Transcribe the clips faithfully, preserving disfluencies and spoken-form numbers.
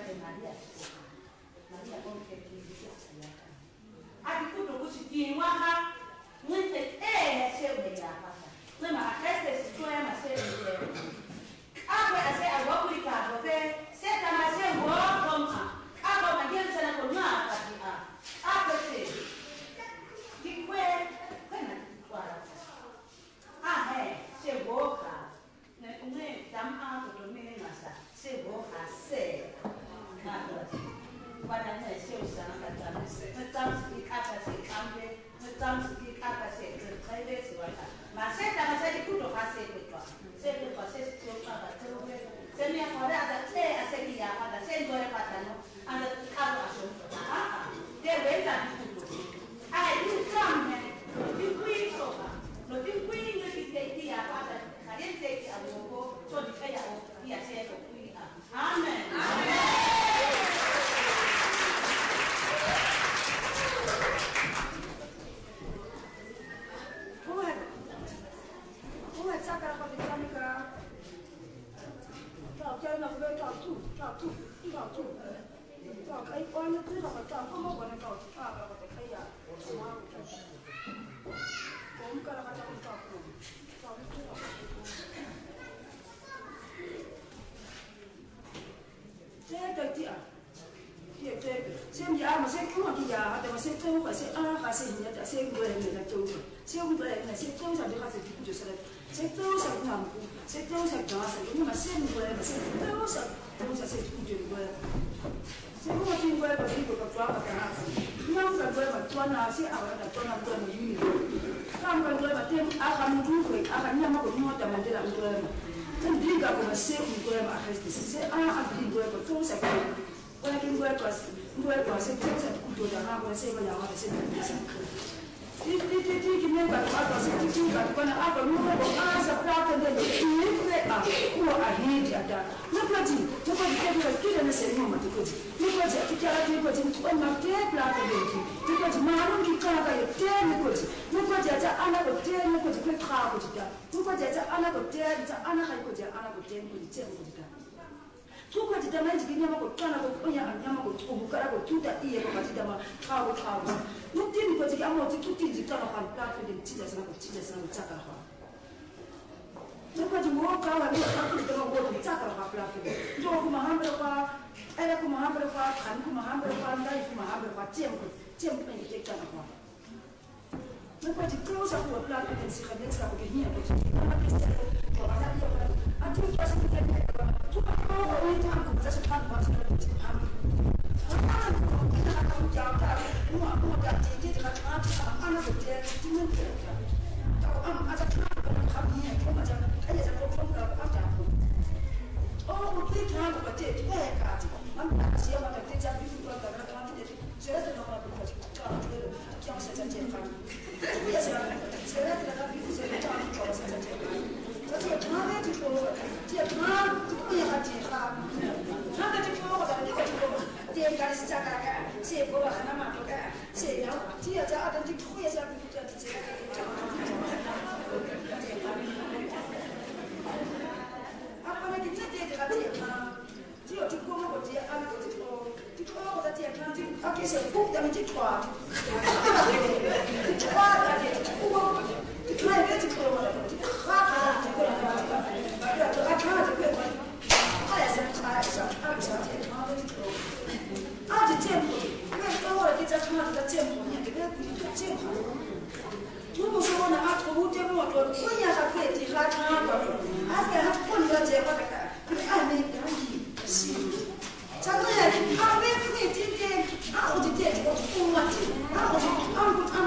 de Maria. Maria con che ti dice a di tutto così ti waha niente eh se o ya pata no ma queste si tu ma se a poi a se a wa kuri ka do pe se ta ma se wo kom a a ko ma gel se na ko ma pa di a a ko se di que quella guarda a eh se wo ka ne ne dam a to do me na sa se wo ka se Guarda, noi siamo stati a casa, noi stiamo di casa, si cambia, noi stiamo di casa, si trade, si guarda. Ma se da ma se di tutto fa sempre qua, sempre qua, se si fa, se mi ha guardato, se a se chi ha fatto, se due ha fatto, hanno cavo a sotto. Ah, deve andare di tutto. Ah, tu cambia, di qui sopra, lo di qui non ti ti ha fatto, caliente ti ha poco, so di che ha ti ha sempre qui. Amen. Amen.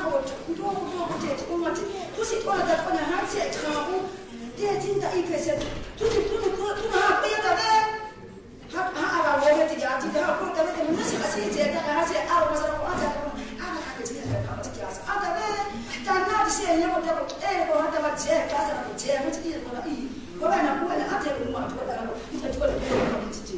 Così, guarda, quando non si è, c'è una